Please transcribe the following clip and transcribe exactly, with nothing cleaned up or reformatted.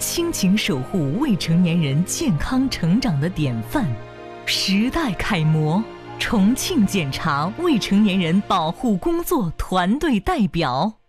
亲情守护未成年人健康成长的典范，时代楷模，重庆检察未成年人保护工作团队代表。